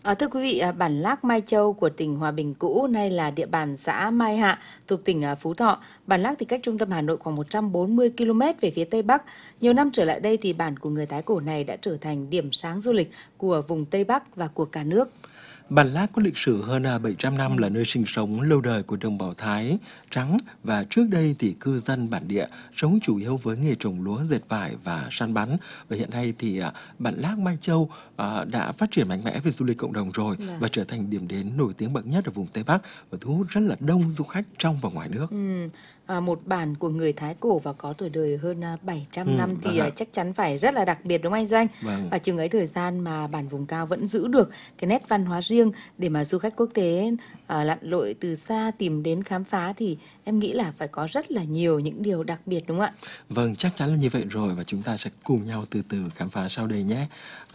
Thưa quý vị, bản Lác Mai Châu của tỉnh Hòa Bình cũ nay là địa bàn xã Mai Hạ thuộc tỉnh Phú Thọ. Bản Lác thì cách trung tâm Hà Nội khoảng 140 km về phía Tây Bắc. Nhiều năm trở lại đây thì bản của người Thái cổ này đã trở thành điểm sáng du lịch của vùng Tây Bắc và của cả nước. Bản Lác có lịch sử hơn 700 Ừ. năm, là nơi sinh sống lâu đời của đồng bào Thái trắng, và trước đây thì cư dân bản địa sống chủ yếu với nghề trồng lúa, dệt vải và săn bắn. Và hiện nay thì bản Lác Mai Châu đã phát triển mạnh mẽ về du lịch cộng đồng rồi, Vâng. và trở thành điểm đến nổi tiếng bậc nhất ở vùng Tây Bắc và thu hút rất là đông du khách trong và ngoài nước. Một bản của người Thái cổ và có tuổi đời hơn 700 năm thì Vâng ạ. chắc chắn phải rất là đặc biệt đúng không anh Doanh? Vâng. Và chừng ấy thời gian mà bản vùng cao vẫn giữ được cái nét văn hóa riêng để mà du khách quốc tế lặn lội từ xa tìm đến khám phá thì em nghĩ là phải có rất là nhiều những điều đặc biệt đúng không ạ? Vâng, chắc chắn là như vậy rồi, và chúng ta sẽ cùng nhau từ từ khám phá sau đây nhé.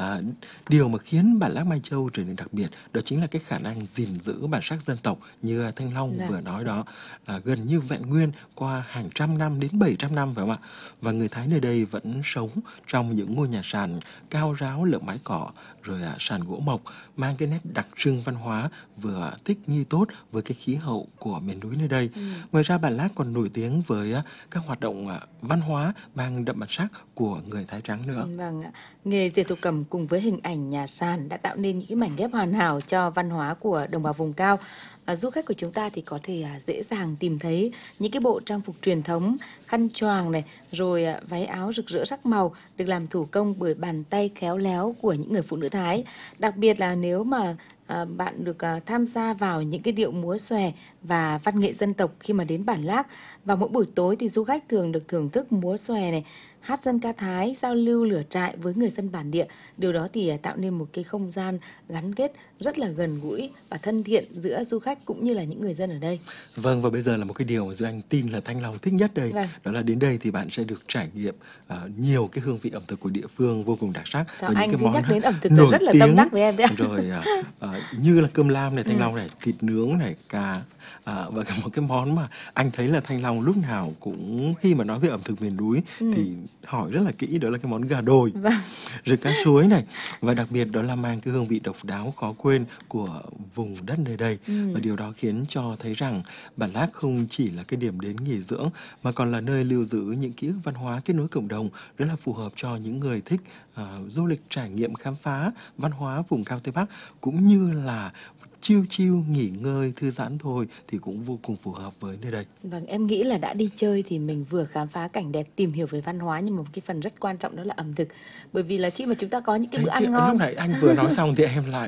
Điều mà khiến bản Lác Mai Châu trở nên đặc biệt đó chính là cái khả năng gìn giữ bản sắc dân tộc như Thanh Long Vâng. vừa nói đó, gần như vẹn nguyên qua hàng trăm năm đến 700 năm phải không ạ? Và người Thái nơi đây vẫn sống trong những ngôi nhà sàn cao ráo lợp mái cỏ, rồi sàn gỗ mộc, mang cái nét đặc trưng văn hóa vừa thích nghi tốt với cái khí hậu của miền núi nơi đây. Ngoài ra bản Lác còn nổi tiếng với các hoạt động văn hóa mang đậm bản sắc của người Thái trắng nữa. Vâng ạ. Nghề dệt thổ cẩm cùng với hình ảnh nhà sàn đã tạo nên những cái mảnh ghép hoàn hảo cho văn hóa của đồng bào vùng cao. Du khách của chúng ta thì có thể dễ dàng tìm thấy những cái bộ trang phục truyền thống, khăn choàng này, rồi váy áo rực rỡ sắc màu được làm thủ công bởi bàn tay khéo léo của những người phụ nữ Thái. Đặc biệt là nếu mà bạn được tham gia vào những cái điệu múa xòe và văn nghệ dân tộc khi mà đến bản Lác. Và mỗi buổi tối thì du khách thường được thưởng thức múa xòe này, hát dân ca Thái, giao lưu lửa trại với người dân bản địa. Điều đó thì tạo nên một cái không gian gắn kết rất là gần gũi và thân thiện giữa du khách cũng như là những người dân ở đây. Vâng, và bây giờ là một cái điều mà Duy Anh tin là Thanh Long thích nhất đây. Vâng. Đó là đến đây thì bạn sẽ được trải nghiệm nhiều cái hương vị ẩm thực của địa phương vô cùng đặc sắc. Sao và anh những cứ cái nhắc món đến ẩm thực nổi rất là tâm tiếng, đắc với em đấy ạ. rồi như là cơm lam này, Thanh Long này, thịt nướng này, cà, và cả một cái món mà anh thấy là Thanh Long lúc nào cũng khi mà nói về ẩm thực miền núi thì hỏi rất là kỹ, đó là cái món gà đồi, Vâng. rồi cá suối này, và đặc biệt đó là mang cái hương vị độc đáo khó quên của vùng đất nơi đây. Và điều đó khiến cho thấy rằng bản Lác không chỉ là cái điểm đến nghỉ dưỡng mà còn là nơi lưu giữ những ký ức văn hóa, kết nối cộng đồng, rất là phù hợp cho những người thích du lịch, trải nghiệm, khám phá văn hóa vùng cao Tây Bắc, cũng như là chill chill, nghỉ ngơi, thư giãn thôi thì cũng vô cùng phù hợp với nơi đây. Vâng, em nghĩ là đã đi chơi thì mình vừa khám phá cảnh đẹp, tìm hiểu về văn hóa, nhưng mà một cái phần rất quan trọng đó là ẩm thực. Bởi vì là khi mà chúng ta có những cái Thế bữa chứ ăn lúc ngon, này anh vừa nói xong thì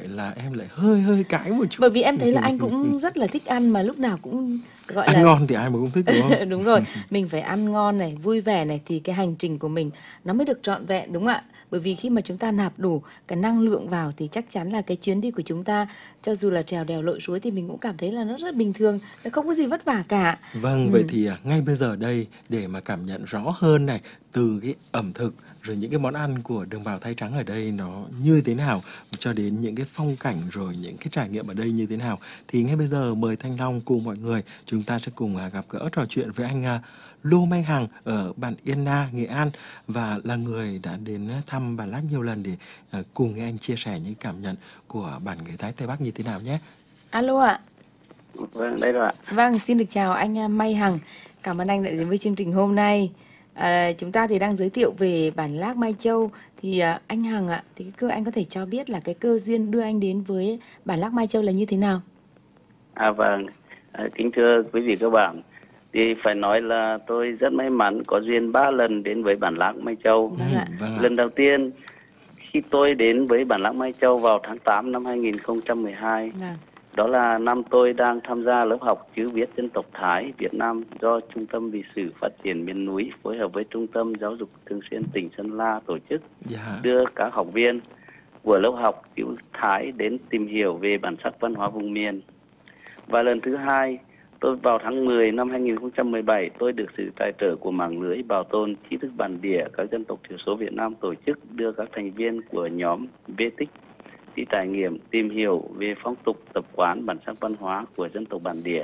em lại hơi cãi một chút. bởi vì em thấy là anh cũng rất là thích ăn mà lúc nào cũng gọi Ăn là ngon thì ai mà cũng thích đúng không? đúng rồi, mình phải ăn ngon này, vui vẻ này thì cái hành trình của mình nó mới được trọn vẹn đúng không ạ? Bởi vì khi mà chúng ta nạp đủ cái năng lượng vào thì chắc chắn là cái chuyến đi của chúng ta cho dù là trèo đèo lội suối thì mình cũng cảm thấy là nó rất bình thường, nó không có gì vất vả cả. Vâng, vậy thì ngay bây giờ đây để mà cảm nhận rõ hơn này, từ cái ẩm thực rồi những cái món ăn của đồng bào Thái trắng ở đây nó như thế nào, cho đến những cái phong cảnh rồi những cái trải nghiệm ở đây như thế nào, thì ngay bây giờ mời Thanh Long cùng mọi người chúng ta sẽ cùng gặp gỡ trò chuyện với anh Lô Mai Hằng ở bản Yên Na, Nghệ An, và là người đã đến thăm bản Lác nhiều lần để cùng nghe anh chia sẻ những cảm nhận của bản người Thái Tây Bắc như thế nào nhé. Alo ạ. Vâng, đây rồi ạ. Vâng, xin được chào anh Mai Hằng. Cảm ơn anh đã đến với chương trình hôm nay. Chúng ta thì đang giới thiệu về bản Lác Mai Châu. Thì anh Hằng ạ, thì anh có thể cho biết là cái cơ duyên đưa anh đến với bản Lác Mai Châu là như thế nào? Vâng, kính thưa quý vị các bạn, thì phải nói là tôi rất may mắn có duyên 3 lần đến với bản Lác Mai Châu. Vâng ạ. Lần đầu tiên khi tôi đến với bản Lác Mai Châu vào tháng 8 năm 2012. Vâng. Đó là năm tôi đang tham gia lớp học chữ viết dân tộc Thái Việt Nam do Trung tâm Lịch sử Phát triển miền núi phối hợp với Trung tâm Giáo dục Thường xuyên tỉnh Sơn La tổ chức, đưa các học viên của lớp học chữ Thái đến tìm hiểu về bản sắc văn hóa vùng miền. Và lần thứ hai, tôi vào tháng 10 năm 2017, tôi được sự tài trợ của mạng lưới bảo tồn tri thức bản địa các dân tộc thiểu số Việt Nam tổ chức, đưa các thành viên của nhóm VTIC đi trải nghiệm, tìm hiểu về phong tục tập quán, bản sắc văn hóa của dân tộc bản địa.